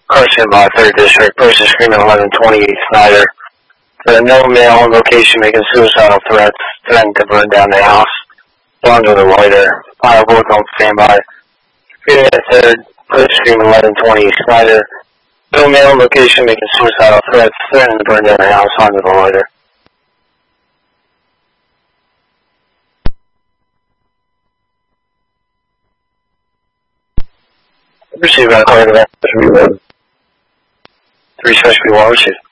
Carson by 3rd District, person screaming 1120 Snyder. No male location making suicidal threats, threatening to burn down the house. Blonde with a lighter. Firework on standby. Screaming at 3rd, person screaming 1120 Snyder. No male location making suicidal threats, threatening to burn down the house. Blonde with a lighter. Received by a call to that. 3 special be well received.